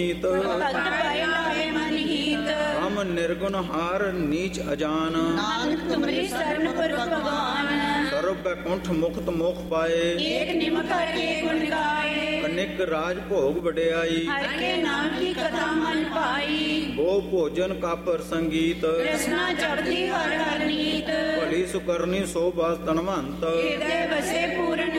ਭਗਤ ਪਾਏ ਲਾਵੇ ਮਨ ਹੀਤ। ਹਮ ਨਿਰਗੁਣ ਹਾਰ ਨੀਚ ਅਜਾਨ, ਨਾਨਕ ਤੁਮਰੀ ਸਰਨ ਪਰ ਭਗਵਾਨ। ਸਰਬ ਬੈਕੁੰਠ ਮੁਕਤ ਮੋਖ ਪਾਏ, ਏਕ ਨਿਮ ਕਰਕੇ ਗੁਣ ਗਾਏ। ਅਨੇਕ ਰਾਜ ਭੋਗ ਵਡਿਆਈ, ਹਰਿ ਕੇ ਨਾਮ ਕੀ ਕਥਾ ਮਨ ਪਾਈ। ਗੋ ਭੋਜਨ ਕਾਪਰ ਸੰਗੀਤ, ਰਸਨਾ ਜਪਦੀ ਹਰ ਹਰ ਨੀਤ। ਭਲੀ ਸੁਕਰਨੀ ਸੋਭਾ ਤਨਵੰਤ, ਹਿਰਦੇ ਵਸੇ ਪੂਰਨ